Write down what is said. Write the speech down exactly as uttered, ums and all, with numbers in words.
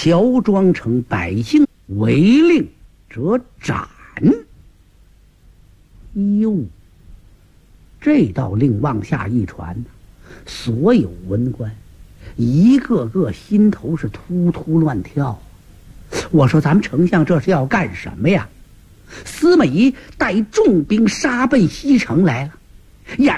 乔装成百姓，违令者斩。哟，这道令往下一传，所有文官一个个心头是突突乱跳。我说咱们丞相这是要干什么呀？司马懿带重兵杀奔西城来了，眼